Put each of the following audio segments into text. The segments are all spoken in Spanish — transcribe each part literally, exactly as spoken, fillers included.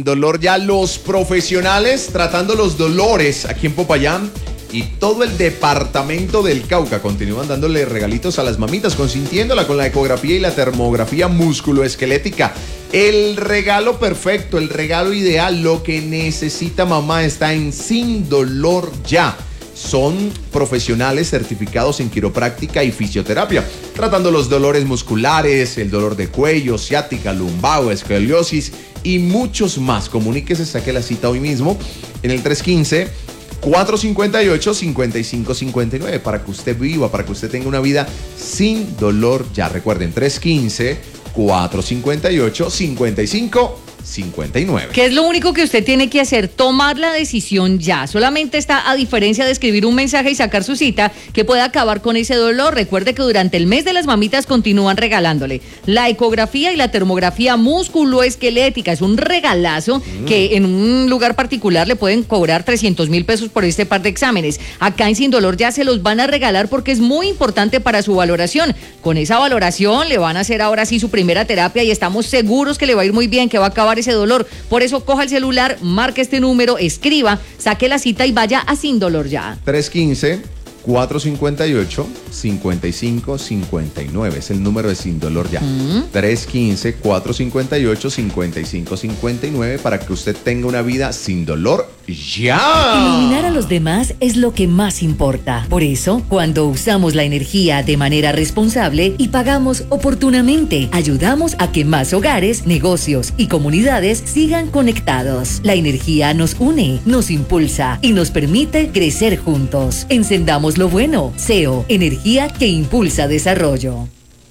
Sin Dolor Ya, los profesionales tratando los dolores aquí en Popayán. Y todo el departamento del Cauca continúan dándole regalitos a las mamitas, consintiéndola con la ecografía y la termografía musculoesquelética. El regalo perfecto, el regalo ideal, lo que necesita mamá está en Sin Dolor Ya. Son profesionales certificados en quiropráctica y fisioterapia, tratando los dolores musculares, el dolor de cuello, ciática, lumbago, escoliosis y muchos más. Comuníquese, saque la cita hoy mismo en el tres uno cinco, cuatro cinco ocho, cinco cinco cinco nueve para que usted viva, para que usted tenga una vida sin dolor ya. Recuerden, tres uno cinco, cuatro cinco ocho, cinco cinco cinco nueve. ¿Qué es lo único que usted tiene que hacer? Tomar la decisión ya. Solamente está, a diferencia de escribir un mensaje y sacar su cita, que puede acabar con ese dolor. Recuerde que durante el mes de las mamitas continúan regalándole la ecografía y la termografía musculoesquelética. Es un regalazo mm. que en un lugar particular le pueden cobrar trescientos mil pesos por este par de exámenes. Acá en Sin Dolor Ya se los van a regalar porque es muy importante para su valoración. Con esa valoración le van a hacer ahora sí su primera terapia y estamos seguros que le va a ir muy bien, que va a acabar ese dolor. Por eso coja el celular, marque este número, escriba, saque la cita y vaya a Sin Dolor Ya. tres uno cinco, cuatro cinco ocho, cinco cinco cinco nueve es el número de Sin Dolor Ya. Mm. tres uno cinco, cuatro cinco ocho, cinco cinco cinco nueve para que usted tenga una vida sin dolor ya. Iluminar a los demás es lo que más importa. Por eso, cuando usamos la energía de manera responsable y pagamos oportunamente, ayudamos a que más hogares, negocios y comunidades sigan conectados. La energía nos une, nos impulsa y nos permite crecer juntos. Encendamos lo bueno. S E O, energía que impulsa desarrollo.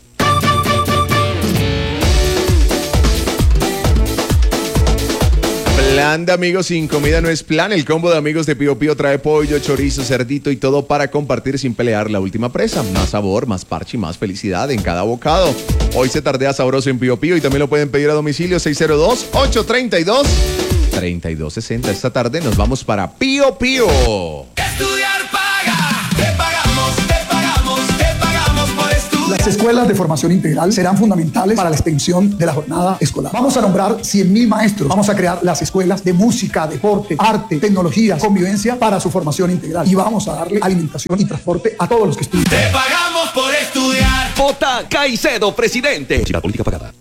Plan de amigos sin comida no es plan. El combo de amigos de Pío Pío trae pollo, chorizo, cerdito y todo para compartir sin pelear la última presa. Más sabor, más parche y más felicidad en cada bocado. Hoy se tardea sabroso en Pío Pío y también lo pueden pedir a domicilio seis cero dos, ocho tres dos, tres dos seis cero. Esta tarde nos vamos para Pío Pío. Estudiar paga, te pagamos, te pagamos, te pagamos por estudiar. Las escuelas de formación integral serán fundamentales para la extensión de la jornada escolar. Vamos a nombrar cien mil maestros. Vamos a crear las escuelas de música, deporte, arte, tecnología, convivencia para su formación integral. Y vamos a darle alimentación y transporte a todos los que estudian. Te pagamos por estudiar. J. Caicedo, presidente. La política pagada.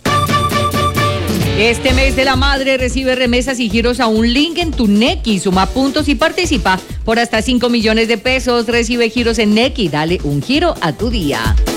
Este mes de la madre recibe remesas y giros a un link en tu Nequi. Suma puntos y participa por hasta cinco millones de pesos. Recibe giros en Nequi. Dale un giro a tu día.